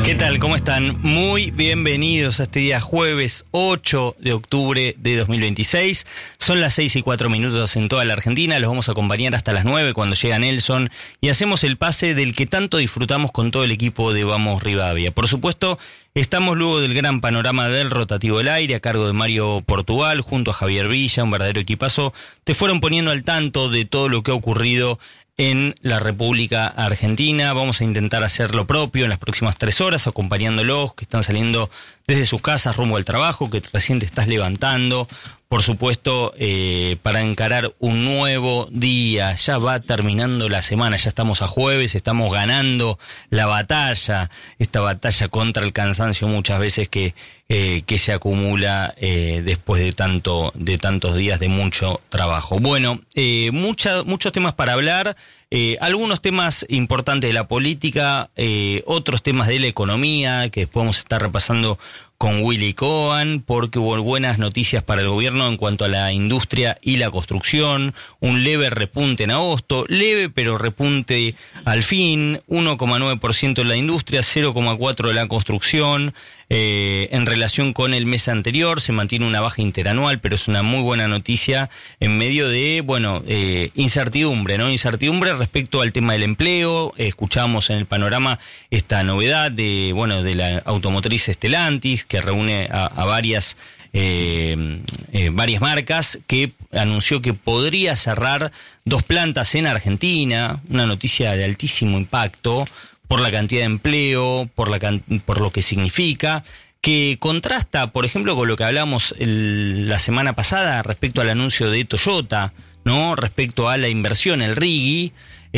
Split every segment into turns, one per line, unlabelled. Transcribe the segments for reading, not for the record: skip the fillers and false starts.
¿Qué tal? ¿Cómo están? Muy bienvenidos a este día jueves 8 de octubre de 2026. Son las 6:04 en toda la Argentina. Los vamos a acompañar hasta las 9 cuando llega Nelson y hacemos el pase del que tanto disfrutamos con todo el equipo de Vamos Rivadavia. Por supuesto, estamos luego del gran panorama del rotativo del aire a cargo de Mario Portugal junto a Javier Villa, un verdadero equipazo. Te fueron poniendo al tanto de todo lo que ha ocurrido en la República Argentina. Vamos a intentar hacer lo propio en las próximas 3 horas, acompañándolos que están saliendo desde sus casas rumbo al trabajo, que recién te estás levantando. Por supuesto, para encarar un nuevo día. Ya va terminando la semana, ya estamos a jueves, estamos ganando la batalla, esta batalla contra el cansancio muchas veces que se acumula después de tantos días de mucho trabajo. Bueno, muchos temas para hablar, algunos temas importantes de la política, otros temas de la economía, que después vamos a estar repasando con Willy Cohen, porque hubo buenas noticias para el gobierno en cuanto a la industria y la construcción, un leve repunte en agosto, leve pero repunte al fin, 1,9% en la industria, 0,4% en la construcción. En relación con el mes anterior se mantiene una baja interanual, pero es una muy buena noticia en medio de, incertidumbre, ¿no? Incertidumbre respecto al tema del empleo. Escuchamos en el panorama esta novedad de la automotriz Stellantis, que reúne a varias marcas, que anunció que podría cerrar 2 plantas en Argentina, una noticia de altísimo impacto por la cantidad de empleo, por lo que significa, que contrasta, por ejemplo, con lo que hablamos la semana pasada respecto al anuncio de Toyota, ¿no? Respecto a la inversión, el RIGI.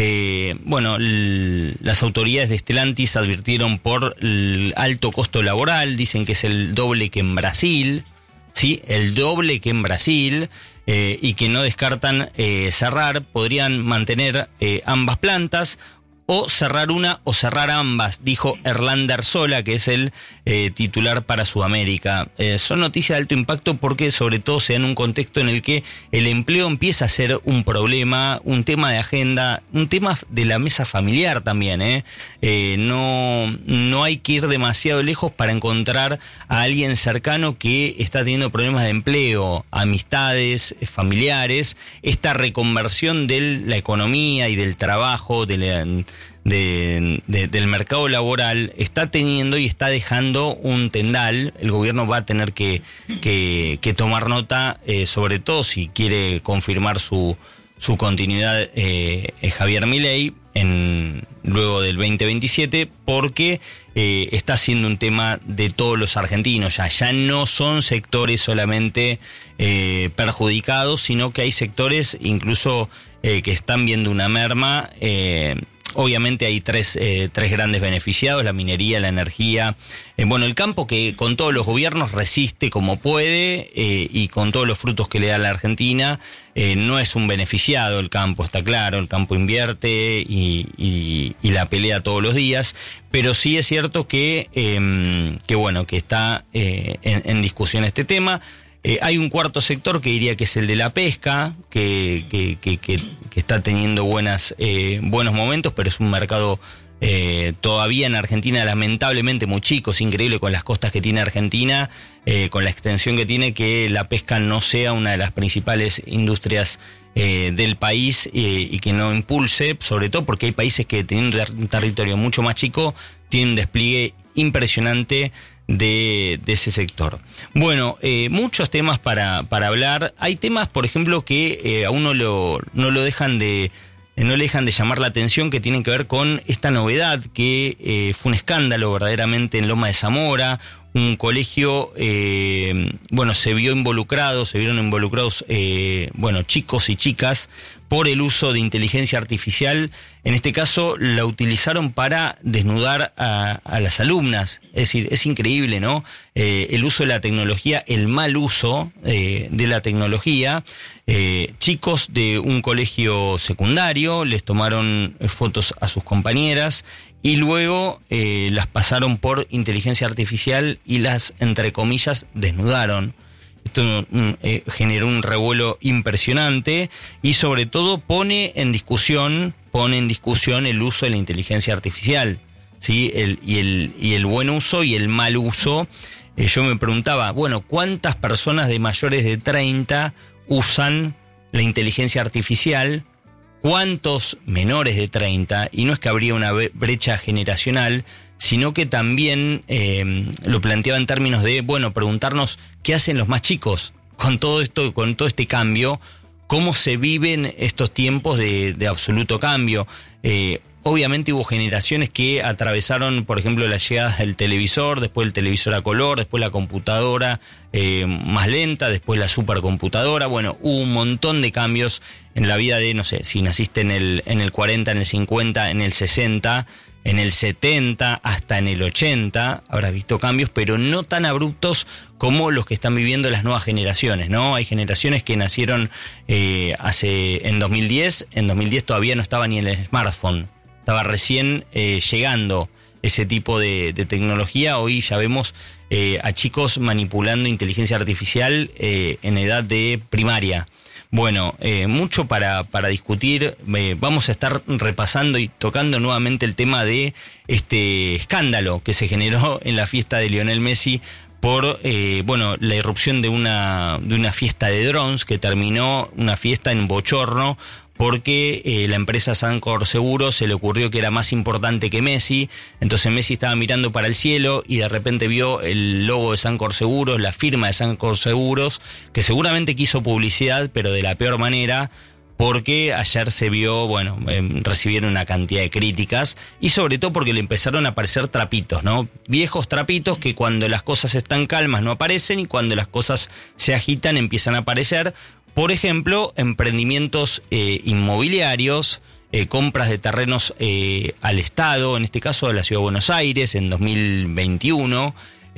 Las autoridades de Stellantis advirtieron por el alto costo laboral, dicen que es el doble que en Brasil, ¿sí? El doble que en Brasil, y que no descartan cerrar, podrían mantener ambas plantas, o cerrar una o cerrar ambas, dijo Erlander Sola, que es el titular para Sudamérica. Son noticias de alto impacto porque sobre todo se da en un contexto en el que el empleo empieza a ser un problema, un tema de agenda, un tema de la mesa familiar también. No hay que ir demasiado lejos para encontrar a alguien cercano que está teniendo problemas de empleo, amistades, familiares. Esta reconversión de la economía y del trabajo, del mercado laboral está teniendo y está dejando un tendal. El gobierno va a tener que tomar nota, sobre todo si quiere confirmar su continuidad Javier Milei luego del 2027, porque está siendo un tema de todos los argentinos. Ya no son sectores solamente perjudicados, sino que hay sectores incluso que están viendo una merma. Obviamente hay tres grandes beneficiados: la minería, la energía, el campo, que con todos los gobiernos resiste como puede, y con todos los frutos que le da la Argentina, no es un beneficiado el campo, está claro. El campo invierte y la pelea todos los días, pero sí es cierto que está en discusión este tema. Hay un cuarto sector que diría que es el de la pesca, que está teniendo buenos momentos, pero es un mercado todavía en Argentina lamentablemente muy chico. Es increíble con las costas que tiene Argentina, con la extensión que tiene, que la pesca no sea una de las principales industrias del país, y que no impulse, sobre todo porque hay países que teniendo un territorio mucho más chico tienen un despliegue impresionante de ese sector. Muchos temas para hablar. Hay temas, por ejemplo, que a uno no le dejan de llamar la atención, que tienen que ver con esta novedad que fue un escándalo verdaderamente en Loma de Zamora. Un colegio, se vieron involucrados chicos y chicas por el uso de inteligencia artificial. En este caso la utilizaron para desnudar a las alumnas. Es decir, es increíble, ¿no? El uso de la tecnología, el mal uso de la tecnología. Chicos de un colegio secundario les tomaron fotos a sus compañeras y luego las pasaron por inteligencia artificial y las, entre comillas, desnudaron. Esto generó un revuelo impresionante y sobre todo pone en discusión el uso de la inteligencia artificial. ¿sí? Y el buen uso y el mal uso. Yo me preguntaba, bueno, ¿cuántas personas de mayores de 30 usan la inteligencia artificial? ¿Cuántos menores de 30? Y no es que habría una brecha generacional, sino que también lo planteaba en términos de, bueno, preguntarnos qué hacen los más chicos con todo esto, con todo este cambio, cómo se viven estos tiempos de absoluto cambio. Obviamente hubo generaciones que atravesaron, por ejemplo, la llegada del televisor, después el televisor a color, después la computadora más lenta, después la supercomputadora. Bueno, hubo un montón de cambios en la vida de, no sé, si naciste en el 40, en el 50, en el 60, en el 70, hasta en el 80, habrás visto cambios, pero no tan abruptos como los que están viviendo las nuevas generaciones, ¿no? Hay generaciones que nacieron en 2010, en 2010 todavía no estaba ni el smartphone. Estaba recién llegando ese tipo de tecnología. Hoy ya vemos a chicos manipulando inteligencia artificial en edad de primaria. Bueno, mucho para discutir. Vamos a estar repasando y tocando nuevamente el tema de este escándalo que se generó en la fiesta de Lionel Messi por la irrupción de una fiesta de drones que terminó una fiesta en bochorno, porque la empresa Sancor Seguros se le ocurrió que era más importante que Messi. Entonces Messi estaba mirando para el cielo y de repente vio el logo de Sancor Seguros, la firma de Sancor Seguros, que seguramente quiso publicidad, pero de la peor manera, porque ayer se vio, recibieron una cantidad de críticas y sobre todo porque le empezaron a aparecer trapitos, ¿no? Viejos trapitos que cuando las cosas están calmas no aparecen y cuando las cosas se agitan empiezan a aparecer. Por ejemplo, emprendimientos inmobiliarios, compras de terrenos al Estado, en este caso a la Ciudad de Buenos Aires, en 2021,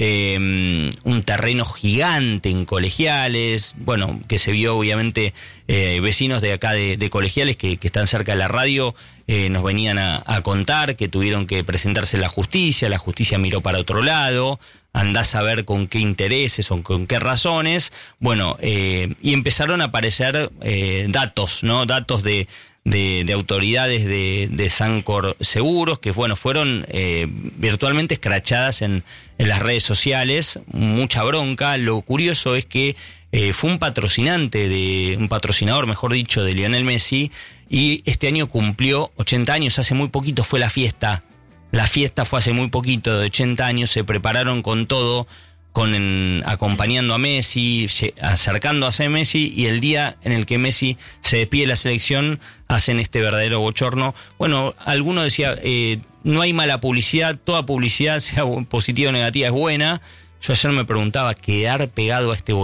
un terreno gigante en Colegiales, que se vio obviamente vecinos de acá de Colegiales que están cerca de la radio, nos venían a contar que tuvieron que presentarse en la justicia miró para otro lado. Andás a ver con qué intereses o con qué razones. Y empezaron a aparecer datos, ¿no? Datos de autoridades de Sancor Seguros que, fueron virtualmente escrachadas en las redes sociales. Mucha bronca. Lo curioso es que fue un patrocinador, mejor dicho, de Lionel Messi, y este año cumplió 80 años. Hace muy poquito fue la fiesta. La fiesta fue hace muy poquito, de 80 años, se prepararon con todo, acompañando a Messi, acercando a Messi, y el día en el que Messi se despide de la selección, hacen este verdadero bochorno. Alguno decía, no hay mala publicidad, toda publicidad, sea positiva o negativa, es buena. Yo ayer me preguntaba, quedar pegado a este